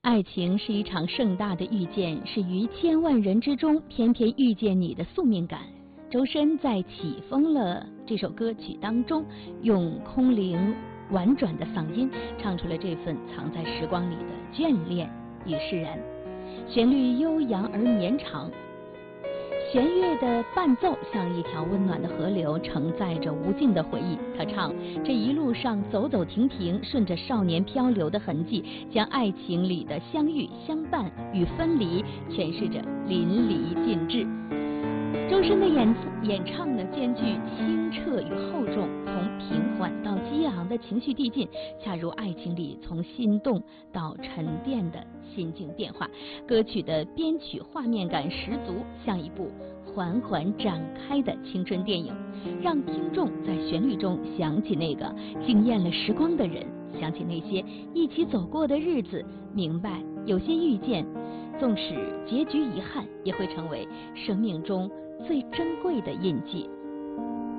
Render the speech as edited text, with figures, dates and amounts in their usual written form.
爱情是一场盛大的遇见，是于千万人之中偏偏遇见你的宿命感。周深在《起风了》这首歌曲当中，用空灵婉转的嗓音唱出了这份藏在时光里的眷恋与释然。旋律悠扬而绵长，弦乐的伴奏像一条温暖的河流，承载着无尽的回忆。他唱，这一路上走走停停，顺着少年漂流的痕迹，将爱情里的相遇、相伴与分离诠释着淋漓尽致。周深的演唱呢，兼具清澈与厚重，从平缓到激昂的情绪递进，恰如爱情里从心动到沉淀的心境变化。歌曲的编曲画面感十足，像一部缓缓展开的青春电影，让听众在旋律中想起那个惊艳了时光的人，想起那些一起走过的日子，明白有些遇见，纵使结局遗憾，也会成为生命中最珍贵的印记。